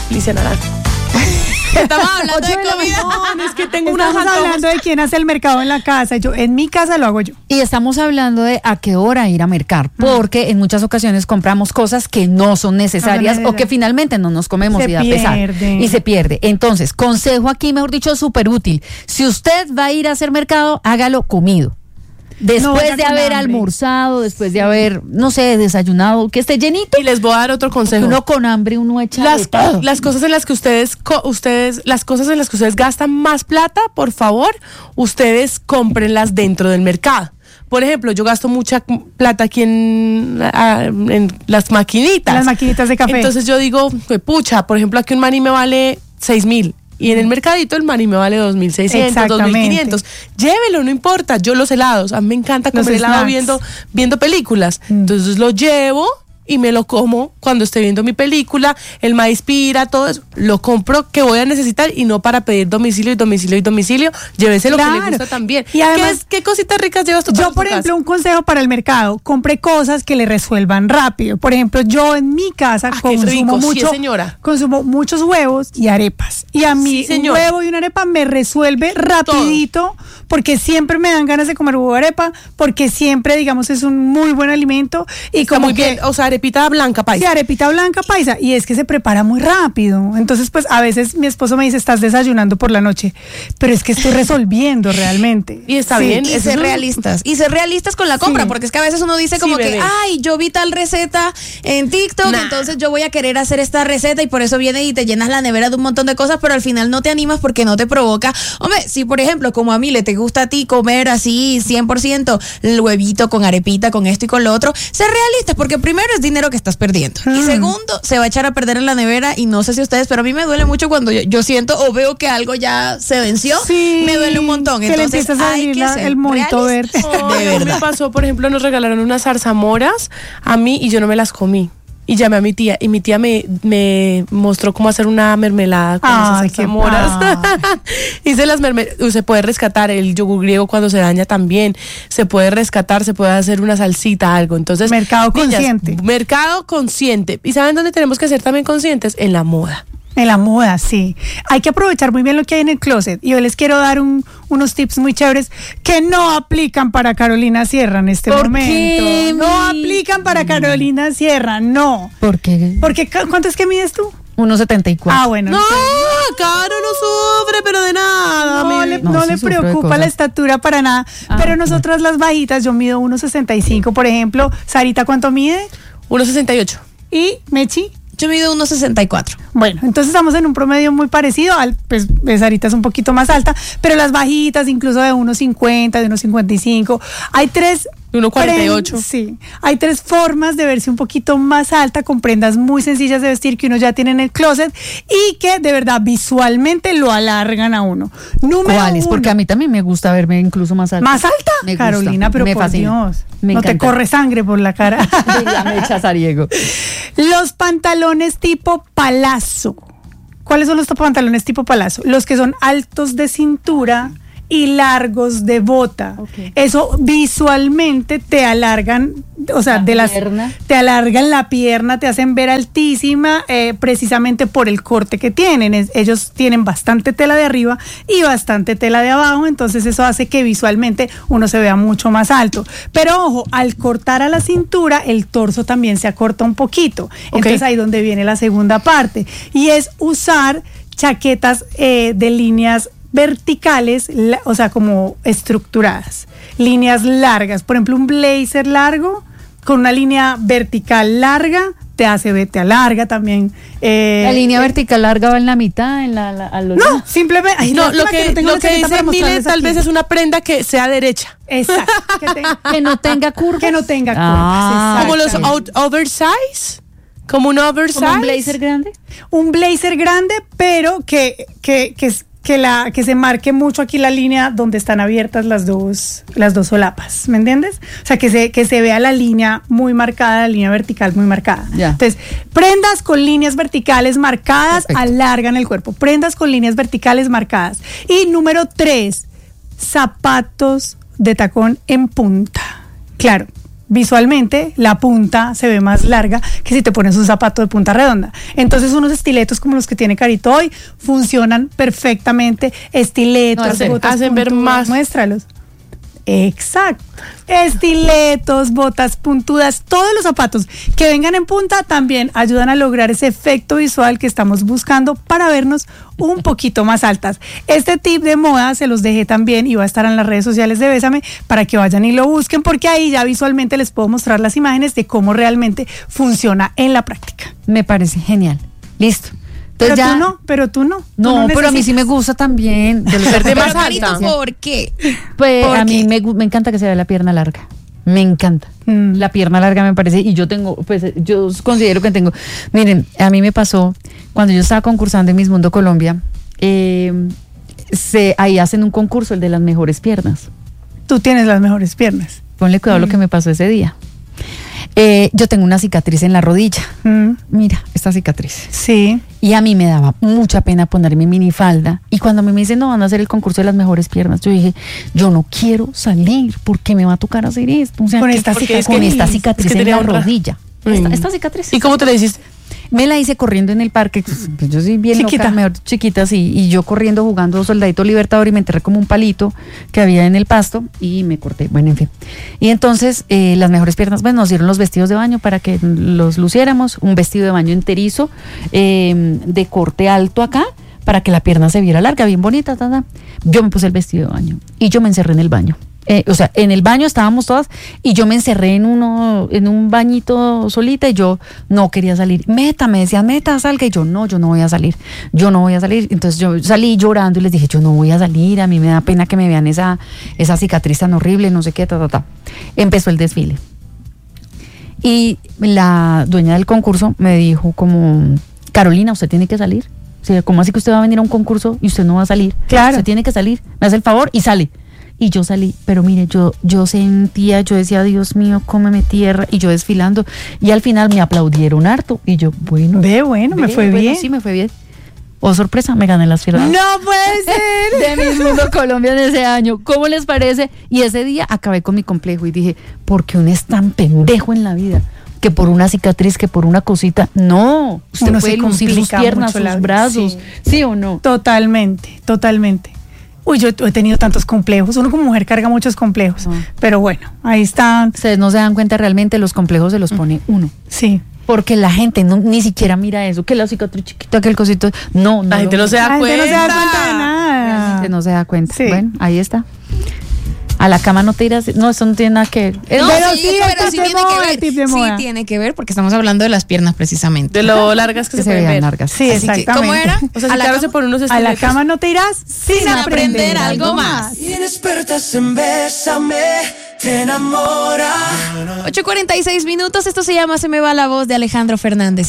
Alicia Naranjo. Estamos hablando de comida. No, es que tengo una. Estamos hablando de quién hace el mercado en la casa. En mi casa lo hago yo. Y estamos hablando de a qué hora ir a mercar, porque en muchas ocasiones compramos cosas que no son necesarias o que finalmente no nos comemos y da pesar. Y se pierde. Entonces, consejo aquí, mejor dicho, súper útil. Si usted va a ir a hacer mercado, hágalo comido. Después de haber almorzado, después de haber, no sé, desayunado, que esté llenito. Y les voy a dar otro consejo. Uno con hambre, uno echa las cosas en las que las cosas en las que ustedes gastan más plata, por favor, ustedes cómprenlas dentro del mercado. Por ejemplo, yo gasto mucha plata aquí en las maquinitas. Las maquinitas de café. Entonces yo digo, pucha, por ejemplo, aquí un maní me vale 6,000. Y en el mercadito el maní me vale 2,600, 2,500. Llévelo, no importa. Yo los helados, a mí me encanta comer helado viendo películas. Entonces lo llevo y me lo como cuando esté viendo mi película. El maíz pira, todo eso, lo compro que voy a necesitar y no para pedir domicilio. Llévese lo que le gusta también. Y además, ¿Qué cositas ricas llevas tú para tu casa? Yo, por ejemplo, un consejo para el mercado: compre cosas que le resuelvan rápido. Por ejemplo, yo en mi casa consumo muchos huevos y arepas. Y a mí un huevo y una arepa me resuelve rapidito, porque siempre me dan ganas de comer huevo y arepa, porque siempre, digamos, es un muy buen alimento. Y está como muy bien, o sea, arepita blanca paisa. Sí, arepita blanca paisa. Y es que se prepara muy rápido. Entonces, pues, a veces mi esposo me dice, estás desayunando por la noche. Pero es que estoy resolviendo realmente. Y está bien. Y ser realistas. Y ser realistas con la compra. Porque es que a veces uno dice como que, ay, yo vi tal receta en TikTok, entonces yo voy a querer hacer esta receta, y por eso viene y te llenas la nevera de un montón de cosas, pero al final no te animas porque no te provoca. Hombre, si por ejemplo, como a mí te gusta a ti comer así 100% el huevito con arepita, con esto y con lo otro, ser realistas, porque primero es dinero que estás perdiendo. Y segundo, se va a echar a perder en la nevera, y no sé si ustedes, pero a mí me duele mucho cuando yo siento o veo que algo ya se venció. Sí, me duele un montón. Entonces hay que ser el mojito verde. De verdad. Me pasó, por ejemplo, nos regalaron unas zarzamoras a mí y yo no me las comí. Y llamé a mi tía, y mi tía me mostró cómo hacer una mermelada con esas zarzamoras. Hice las mermeladas. Se puede rescatar el yogur griego cuando se daña también. Se puede rescatar, se puede hacer una salsita, algo. Entonces, mercado consciente. Mercado consciente. ¿Y saben dónde tenemos que ser también conscientes? En la moda. En la moda, sí. Hay que aprovechar muy bien lo que hay en el closet. Y yo les quiero dar unos tips muy chéveres que no aplican para Carolina Sierra en este momento. ¿Qué? No aplican para Carolina Sierra, no. ¿Por qué? Porque, ¿cuánto es que mides tú? 1.74. Ah, bueno. No, Caro no sufre, pero de nada. No le preocupa la estatura para nada. Pero nosotras las bajitas, yo mido 1.65, por ejemplo. Sarita, ¿cuánto mide? 1.68. ¿Y Mechi? Yo mido 1.64. Bueno, entonces estamos en un promedio muy parecido, pues Sarita es un poquito más alta, pero las bajitas, incluso de 1.50, de 1.55, hay 1.48. Sí, hay 3 formas de verse un poquito más alta, con prendas muy sencillas de vestir que uno ya tiene en el closet y que de verdad visualmente lo alargan a uno. ¿Cuáles? Porque a mí también me gusta verme incluso más alta. ¿Más alta? Me Carolina, gusta. Pero me por fascina. Dios, me no encanta. Te corre sangre por la cara. Ya me echas Ariego. Los pantalones tipo palazzo. ¿Cuáles son los pantalones tipo palazzo? Los que son altos de cintura y largos de bota. Okay. Eso visualmente te alargan, o sea, te alargan la pierna, te hacen ver altísima, precisamente por el corte que tienen. Ellos tienen bastante tela de arriba y bastante tela de abajo, entonces eso hace que visualmente uno se vea mucho más alto. Pero ojo, al cortar a la cintura, el torso también se acorta un poquito. Entonces ahí donde viene la segunda parte, y es usar chaquetas de líneas verticales, o sea, como estructuradas, líneas largas. Por ejemplo, un blazer largo con una línea vertical larga te alarga también. La línea vertical larga va en la mitad, no, simplemente lo que dice Mile tal vez es una prenda que sea derecha. Exacto. Que no tenga curvas. Que no tenga curvas. Como los oversize. Como un oversize. ¿Como un blazer grande? Un blazer grande, pero que se marque mucho aquí la línea donde están abiertas las dos solapas, ¿me entiendes? O sea, que se vea la línea muy marcada, la línea vertical muy marcada. Yeah. Entonces, prendas con líneas verticales marcadas alargan el cuerpo. Prendas con líneas verticales marcadas. Y número 3, zapatos de tacón en punta. Claro, visualmente la punta se ve más larga que si te pones un zapato de punta redonda. Entonces unos estiletos como los que tiene Carito hoy funcionan perfectamente. Estiletos, hacen ver más. Muéstralos. Exacto. Estiletos, botas puntudas, todos los zapatos que vengan en punta también ayudan a lograr ese efecto visual que estamos buscando para vernos un poquito más altas. Este tip de moda se los dejé también y va a estar en las redes sociales de Bésame para que vayan y lo busquen, porque ahí ya visualmente les puedo mostrar las imágenes de cómo realmente funciona en la práctica. Me parece genial. Listo. Pero tú no. No, pero a mí sí me gusta también. De los verde más alta. ¿Por qué? Pues a mí me encanta que se vea la pierna larga. Me encanta. La pierna larga me parece, y yo considero que tengo. Miren, a mí me pasó cuando yo estaba concursando en Miss Mundo Colombia, ahí hacen un concurso, el de las mejores piernas. Tú tienes las mejores piernas. Ponle cuidado a lo que me pasó ese día. Yo tengo una cicatriz en la rodilla. Mira, esta cicatriz. Sí. Y a mí me daba mucha pena ponerme minifalda. Y cuando me dicen, no, van a hacer el concurso de las mejores piernas, yo dije, yo no quiero salir porque me va a tocar hacer esto. O sea, con esta cicatriz en la rodilla. Esta cicatriz. ¿Y cómo te la hiciste? Me la hice corriendo en el parque, pues yo soy bien chiquita, chiquita, sí, y yo corriendo jugando Soldadito Libertador y me enterré como un palito que había en el pasto y me corté, bueno, en fin. Y entonces las mejores piernas, pues nos dieron los vestidos de baño para que los luciéramos, un vestido de baño enterizo, de corte alto acá, para que la pierna se viera larga, bien bonita, Yo me puse el vestido de baño y yo me encerré en el baño. O sea, en el baño estábamos todas y yo me encerré en un bañito solita y yo no quería salir. Me decían, salga, y yo no voy a salir. Entonces yo salí llorando y les dije, yo no voy a salir, a mí me da pena que me vean esa cicatriz tan horrible, no sé qué, Empezó el desfile. Y la dueña del concurso me dijo como, Carolina, usted tiene que salir. O sea, ¿cómo así que usted va a venir a un concurso y usted no va a salir? Claro. Usted tiene que salir, me hace el favor y sale. Y yo salí, pero mire, yo sentía, yo decía, Dios mío, cómeme tierra, y yo desfilando, y al final me aplaudieron harto, y yo, me fue bien. Sí, me fue bien. Oh, sorpresa, me gané las piernas. ¡No puede ser! De Miss Mundo Colombia en ese año. ¿Cómo les parece? Y ese día acabé con mi complejo y dije, ¿por qué uno es tan pendejo en la vida? Que por una cicatriz, que por una cosita. No, usted uno puede lucir sus piernas, sus brazos. ¿Sí o no? Totalmente. Uy, yo he tenido tantos complejos. Uno como mujer carga muchos complejos. Pero bueno, ahí están. Ustedes no se dan cuenta, realmente los complejos se los pone uno. Sí. Porque la gente ni siquiera mira eso, que la cicatriz chiquita, que el cosito. No. La gente no se da cuenta. La gente no se da cuenta de nada. La gente no se da cuenta. Sí. Bueno, ahí está. A la cama no te irás. No, eso no tiene nada que ver. No, pero sí tiene que ver. Sí tiene que ver porque estamos hablando de las piernas precisamente. De lo largas que se pueden ver. Largas. Sí, exactamente. ¿Cómo era? O sea, si claro se ponen unos estiletos. A la cama no te irás sin aprender algo más. Inexpertas en Bésame, te enamora. 8:46 minutos. Esto se llama Se me va la voz, de Alejandro Fernández.